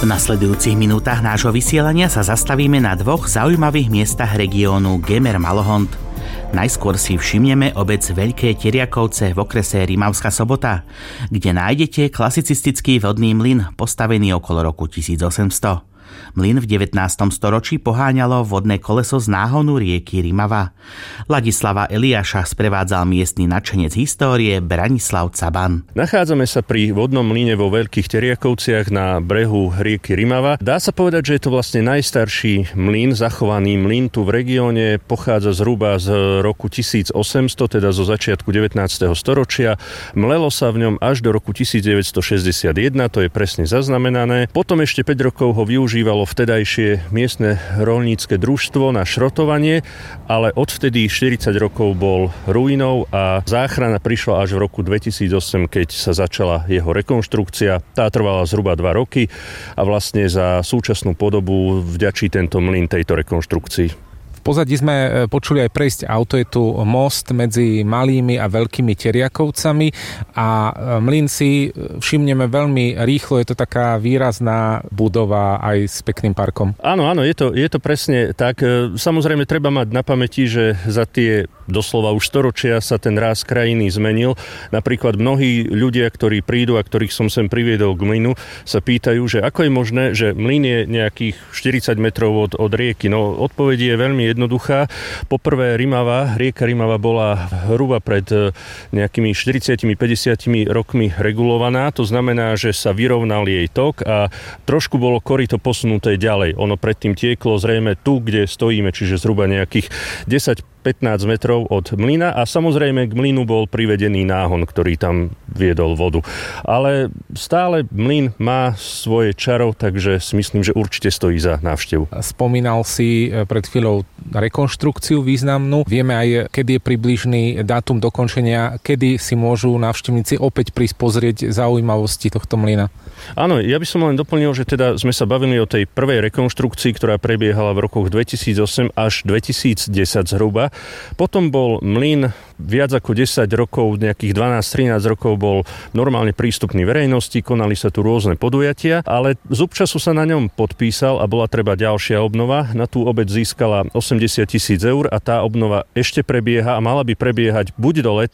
V nasledujúcich minútach nášho vysielania sa zastavíme na dvoch zaujímavých miestach regiónu Gemer-Malohont. Najskôr si všimneme obec Veľké Teriakovce v okrese Rimavská Sobota, kde nájdete klasicistický vodný mlyn postavený okolo roku 1800. Mlyn v 19. storočí poháňalo vodné koleso z náhonu rieky Rimava. Ladislava Eliáša sprevádzal miestny nadšenec histórie Branislav Caban. Nachádzame sa pri vodnom mlyne vo Veľkých Teriakovciach na brehu rieky Rimava. Dá sa povedať, že je to vlastne najstarší mlyn, zachovaný mlyn tu v regióne. Pochádza zhruba z roku 1800, teda zo začiatku 19. storočia. Mlelo sa v ňom až do roku 1961, to je presne zaznamenané. Potom ešte 5 rokov ho využívalo vtedajšie miestne roľnícke družstvo na šrotovanie, ale odvtedy 40 rokov bol ruinou a záchrana prišla až v roku 2008, keď sa začala jeho rekonštrukcia. Tá trvala zhruba 2 roky a vlastne za súčasnú podobu vďačí tento mlyn tejto rekonštrukcii. V pozadí sme počuli aj prejsť auto, je tu most medzi Malými a Veľkými Teriakovcami a mlyn si všimneme veľmi rýchlo, je to taká výrazná budova aj s pekným parkom. Áno, je to presne tak. Samozrejme treba mať na pamäti, že za tie doslova už storočia sa ten ráz krajiny zmenil. Napríklad mnohí ľudia, ktorí prídu a ktorých som sem priviedol k mlynu, sa pýtajú, že ako je možné, že mlyn je nejakých 40 metrov od rieky. No odpoveď je veľmi jednoduchá. Poprvé rieka Rimava bola hruba pred nejakými 40-50 rokmi regulovaná. To znamená, že sa vyrovnal jej tok a trošku bolo koryto posunuté ďalej. Ono predtým tieklo zrejme tu, kde stojíme, čiže zhruba nejakých 10-15 metrov od mlyna a samozrejme k mlynu bol privedený náhon, ktorý tam viedol vodu. Ale stále mlyn má svoje čaro, takže si myslím, že určite stojí za návštevu. Spomínal si pred chvíľou rekonštrukciu významnú. Vieme aj, kedy je približný dátum dokončenia, kedy si môžu návštevníci opäť prísť pozrieť zaujímavosti tohto mlyna. Áno, ja by som len doplnil, že teda sme sa bavili o tej prvej rekonštrukcii, ktorá prebiehala v rokoch 2008 až 2010 zhruba. Potom bol mlyn viac ako 10 rokov, nejakých 12-13 rokov bol normálne prístupný verejnosti, konali sa tu rôzne podujatia, ale z občasu sa na ňom podpísal a bola treba ďalšia obnova. Na tú obec získala 80 000 eur a tá obnova ešte prebieha a mala by prebiehať buď do leta,